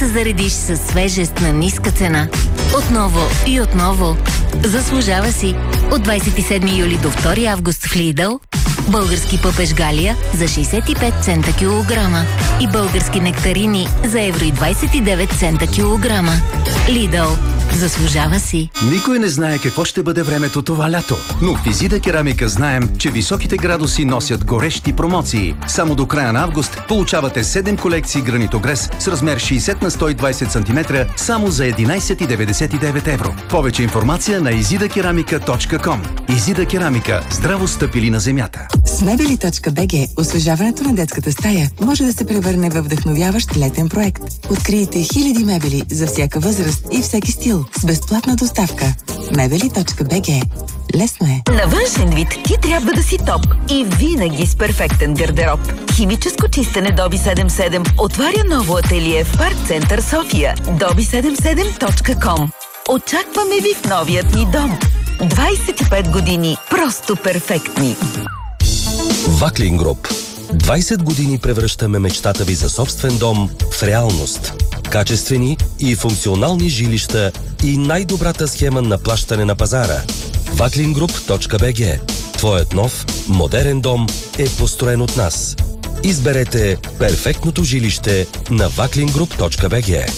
се заредиш със свежест на ниска цена. Отново и отново. Заслужава си. От 27 юли до 2 август в Lidl български пъпеш Галия за 65 цента килограма и български нектарини за €29 килограма. Lidl. Заслужава си. Никой не знае какво ще бъде времето това лято. Но в Изида Керамика знаем, че високите градуси носят горещи промоции. Само до края на август получавате 7 колекции гранитогрес с размер 60 на 120 см само за 11,99 евро. Повече информация на izidakeramika.com. Изида Керамика. Здраво стъпили на земята. С Мебели.bg освежаването на детската стая може да се превърне във вдъхновяващ летен проект. Открийте хиляди мебели за всяка възраст и всеки стил с безплатна доставка. Мебели.bg. Лесно е. На външен вид ти трябва да си топ и винаги с перфектен гардероб. Химическо чистене Доби 77 отваря ново ателие в Парк Център София. dobi77.com. Очакваме ви в новият ни дом. 25 години просто перфектни. Ваклин Груп. 20 години превръщаме мечтата ви за собствен дом в реалност. Качествени и функционални жилища и най-добрата схема на плащане на пазара. Vaklingroup.bg. Твоят нов, модерен дом е построен от нас. Изберете перфектното жилище на Vaklingroup.bg.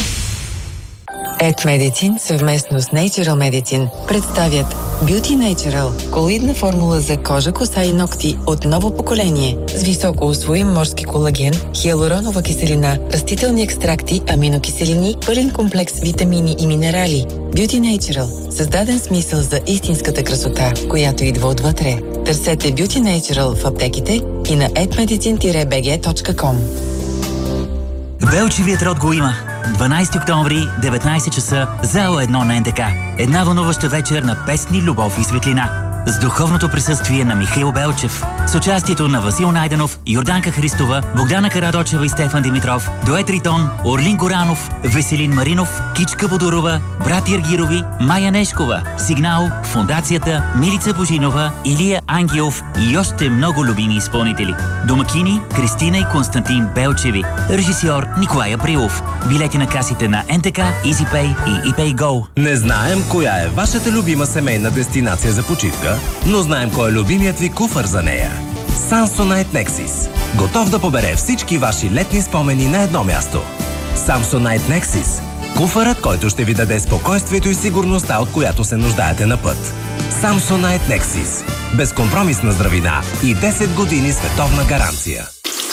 Ed Medicine съвместно с Natural Medicine представят Beauty Natural – колоидна формула за кожа, коса и ногти от ново поколение с високо усвоим морски колаген, хиалуронова киселина, растителни екстракти, аминокиселини, пълен комплекс витамини и минерали. Beauty Natural – създаден смисъл за истинската красота, която идва отвътре. Търсете Beauty Natural в аптеките и на edmedicine-bg.com. Белчевият род го има. 12 октомври, 19 часа, зала 1 на НДК. Една вълнуваща вечер на песни, любов и светлина. С духовното присъствие на Михаил Белчев. С участието на Васил Найденов, Йорданка Христова, Богдана Карадочева и Стефан Димитров, Дует Ритон, Орлин Горанов, Веселин Маринов, Кичка Бодорова, Брати Аргирови, Майя Нешкова, Сигнал, Фондацията, Милица Божинова, Илия Ангелов и още много любими изпълнители. Домакини Кристина и Константин Белчеви. Режисьор Николай Априлов. Билети на касите на НТК, EasyPay и ePayGo. Не знаем коя е вашата любима семейна дестинация за почивка, но знаем кой е любимият ви куфар за нея. Samsonite Nexus. Готов да побере всички ваши летни спомени на едно място. Samsonite Nexus. Куфарът, който ще ви даде спокойствието и сигурността, от която се нуждаете на път. Samsonite Nexus. Безкомпромисна здравина и 10 години световна гаранция.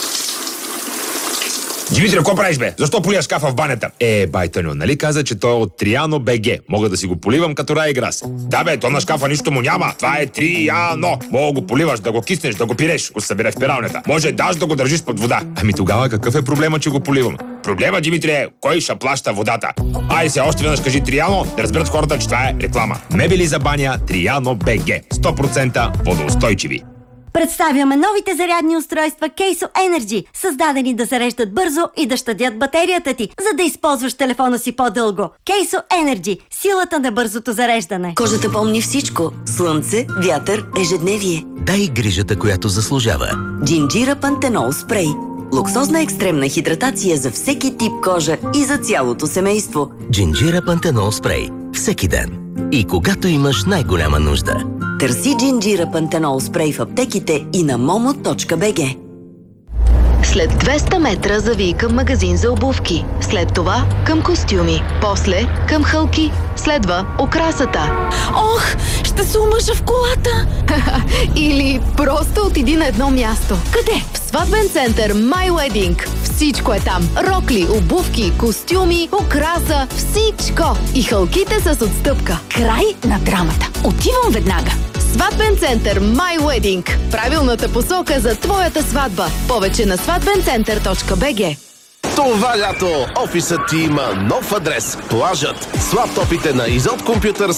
Димитре, какво правиш, бе? Защо полия шкафа в банята? Байтаню, нали каза, че той е от Триано БГ. Мога да си го поливам като рай грас. Да, бе, то на шкафа нищо му няма. Това е Триано. Мога го поливаш, да го киснеш, да го пиреш, го събере в пиралнята. Може даже да го държиш под вода. Ами тогава какъв е проблема, че го поливам? Проблема, Димитре, кой ще плаща водата? Ай се, още веднъж кажи Триано, да разберат хората, че това е реклама. Мебели за баня Триано БГ. 100% водоустойчиви. Представяме новите зарядни устройства Кейсо Energy, създадени да зареждат бързо и да щадят батерията ти, за да използваш телефона си по-дълго. Кейсо Energy – силата на бързото зареждане. Кожата помни всичко. Слънце, вятър, ежедневие. Дай грижата, която заслужава. Джинджира Пантенол спрей. Луксозна екстремна хидратация за всеки тип кожа и за цялото семейство. Джинджира Пантенол спрей. Всеки ден. И когато имаш най-голяма нужда. Търси Джинджира Пантенол спрей в аптеките и на momo.bg. След 200 метра завий към магазин за обувки. След това към костюми. После към хълки. Следва окрасата. Ох, ще се омъжа в колата! Или просто отиди на едно място. Къде? В сватбен център My Wedding. Всичко е там. Рокли, обувки, костюми, окраса, всичко. И хълките с отстъпка. Край на драмата. Отивам веднага. Сватбен център My Wedding. Правилната посока за твоята сватба. Повече на сватбенцентър.bg. Това лято офисът ти има нов адрес. Плажът. С лаптопите на Изот Компютърс